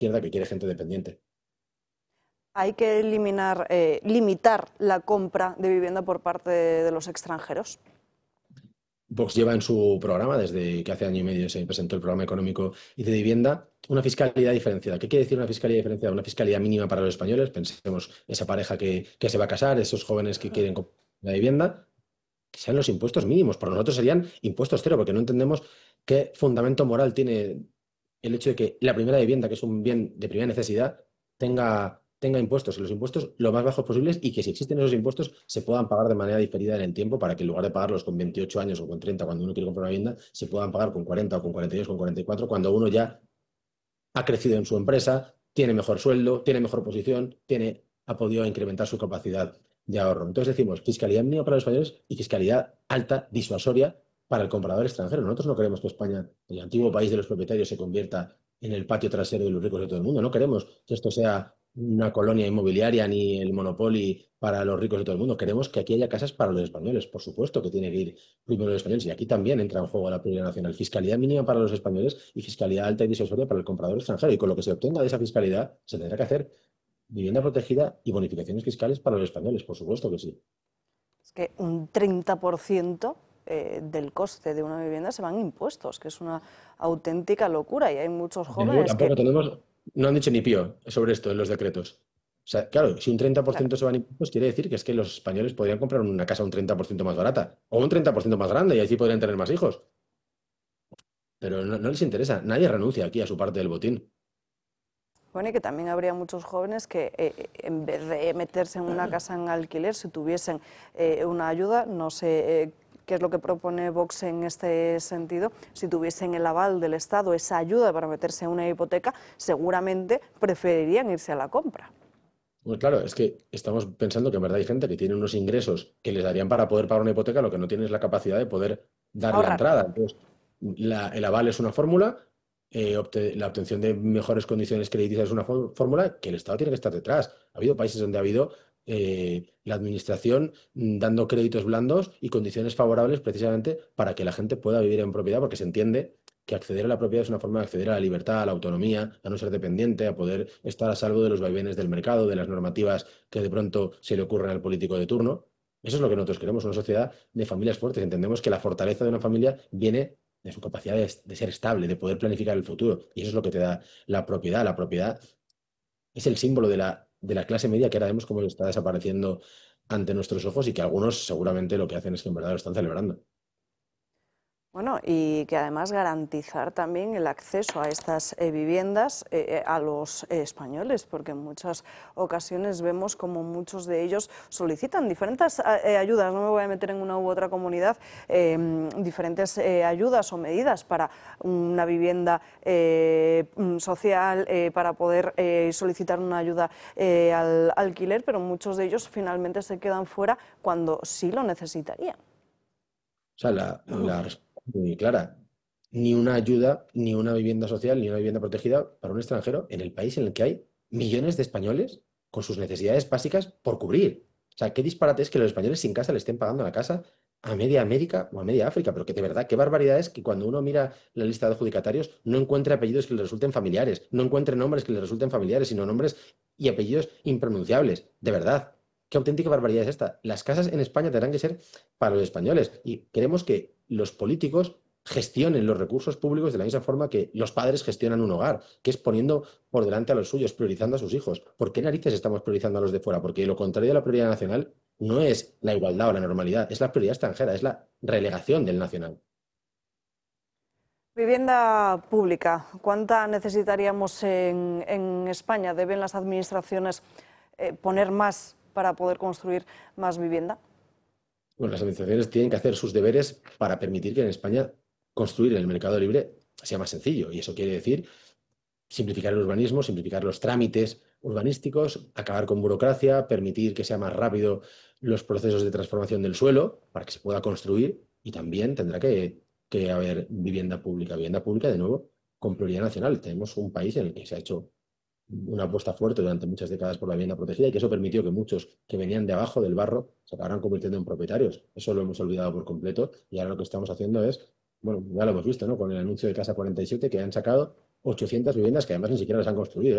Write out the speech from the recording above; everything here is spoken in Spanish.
izquierda que quiere gente dependiente. Hay que limitar la compra de vivienda por parte de los extranjeros. Vox lleva en su programa, desde que hace año y medio se presentó el programa económico y de vivienda, una fiscalidad diferenciada. ¿Qué quiere decir una fiscalidad diferenciada? Una fiscalidad mínima para los españoles. Pensemos esa pareja que se va a casar, esos jóvenes que quieren comprar la vivienda, que sean los impuestos mínimos. Por nosotros serían impuestos cero, porque no entendemos qué fundamento moral tiene el hecho de que la primera vivienda, que es un bien de primera necesidad, tenga impuestos, y los impuestos lo más bajos posibles, y que si existen esos impuestos se puedan pagar de manera diferida en el tiempo, para que en lugar de pagarlos con 28 años o con 30 cuando uno quiere comprar una vivienda, se puedan pagar con 40 o con 42, con 44 cuando uno ya ha crecido en su empresa, tiene mejor sueldo, tiene mejor posición, ha podido incrementar su capacidad de ahorro. Entonces decimos fiscalidad mínima para los españoles y fiscalidad alta, disuasoria para el comprador extranjero. Nosotros no queremos que España, el antiguo país de los propietarios, se convierta en el patio trasero de los ricos de todo el mundo. No queremos que esto sea una colonia inmobiliaria ni el monopolio para los ricos de todo el mundo. Queremos que aquí haya casas para los españoles. Por supuesto que tiene que ir primero los españoles. Y aquí también entra en juego la prioridad nacional. Fiscalidad mínima para los españoles y fiscalidad alta y disuasoria para el comprador extranjero. Y con lo que se obtenga de esa fiscalidad se tendrá que hacer vivienda protegida y bonificaciones fiscales para los españoles. Por supuesto que sí. Es que un 30% del coste de una vivienda se van impuestos, que es una auténtica locura y hay muchos De nuevo, jóvenes que, no han dicho ni pío sobre esto en los decretos. O sea, claro, si un claro, 30% se van impuestos, quiere decir que es que los españoles podrían comprar una casa un 30% más barata o un 30% más grande y así podrían tener más hijos. Pero no les interesa. Nadie renuncia aquí a su parte del botín. bueno, y que también habría muchos jóvenes que en vez de meterse en una casa en alquiler, si tuviesen una ayuda, no sé qué es lo que propone Vox en este sentido, si tuviesen el aval del Estado, esa ayuda para meterse en una hipoteca, seguramente preferirían irse a la compra. Pues claro, es que estamos pensando que en verdad hay gente que tiene unos ingresos que les darían para poder pagar una hipoteca, lo que no tiene es la capacidad de poder dar la Ahorrar. entrada. Entonces, el aval es una fórmula, la obtención de mejores condiciones crediticias es una fórmula que el Estado tiene que estar detrás. Ha habido países donde ha habido la administración dando créditos blandos y condiciones favorables precisamente para que la gente pueda vivir en propiedad, porque se entiende que acceder a la propiedad es una forma de acceder a la libertad, a la autonomía, a no ser dependiente, a poder estar a salvo de los vaivenes del mercado, de las normativas que de pronto se le ocurren al político de turno. Eso es lo que nosotros queremos, una sociedad de familias fuertes. Entendemos que la fortaleza de una familia viene de su capacidad de ser estable, de poder planificar el futuro. Y eso es lo que te da la propiedad. La propiedad es el símbolo de la clase media que ahora vemos cómo está desapareciendo ante nuestros ojos y que algunos seguramente lo que hacen es que en verdad lo están celebrando. Bueno, y que además garantizar también el acceso a estas viviendas a los españoles, porque en muchas ocasiones vemos como muchos de ellos solicitan diferentes ayudas, no me voy a meter en una u otra comunidad, diferentes ayudas o medidas para una vivienda social, para poder solicitar una ayuda al alquiler, pero muchos de ellos finalmente se quedan fuera cuando sí lo necesitarían. O sea, la respuesta es muy clara. Ni una ayuda, ni una vivienda social, ni una vivienda protegida para un extranjero en el país en el que hay millones de españoles con sus necesidades básicas por cubrir. O sea, qué disparate es que los españoles sin casa le estén pagando la casa a media América o a media África, pero que de verdad, qué barbaridad es que cuando uno mira la lista de adjudicatarios no encuentre apellidos que le resulten familiares, no encuentre nombres que le resulten familiares, sino nombres y apellidos impronunciables. De verdad, qué auténtica barbaridad es esta. Las casas en España tendrán que ser para los españoles y queremos que los políticos gestionen los recursos públicos de la misma forma que los padres gestionan un hogar, que es poniendo por delante a los suyos, priorizando a sus hijos. ¿Por qué narices estamos priorizando a los de fuera? Porque lo contrario de la prioridad nacional no es la igualdad o la normalidad, es la prioridad extranjera, es la relegación del nacional. Vivienda pública, ¿cuánta necesitaríamos en España? ¿Deben las administraciones poner más para poder construir más vivienda? Bueno, las administraciones tienen que hacer sus deberes para permitir que en España construir en el mercado libre sea más sencillo. Y eso quiere decir simplificar el urbanismo, simplificar los trámites urbanísticos, acabar con burocracia, permitir que sea más rápido los procesos de transformación del suelo para que se pueda construir y también tendrá que haber vivienda pública de nuevo con prioridad nacional. Tenemos un país en el que se ha hecho una apuesta fuerte durante muchas décadas por la vivienda protegida y que eso permitió que muchos que venían de abajo del barro se acabaran convirtiendo en propietarios. Eso lo hemos olvidado por completo y ahora lo que estamos haciendo es, bueno, ya lo hemos visto, ¿no? Con el anuncio de Casa 47 que han sacado 800 viviendas que además ni siquiera las han construido.